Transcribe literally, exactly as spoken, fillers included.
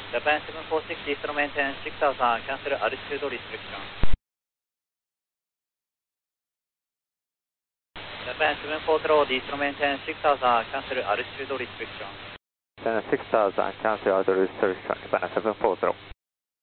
Japan seven four six, East maintain six thousand, cancel altitude restriction. Japan seven four zero, East maintain six thousand, cancel altitude restriction. six thousand, cancel altitude restriction, Japan seven four zero.